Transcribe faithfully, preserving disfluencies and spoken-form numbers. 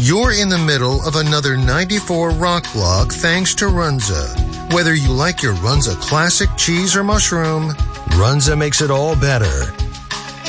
You're in the middle of another ninety-four rock block thanks to Runza. Whether you like your Runza classic cheese or mushroom, Runza makes it all better.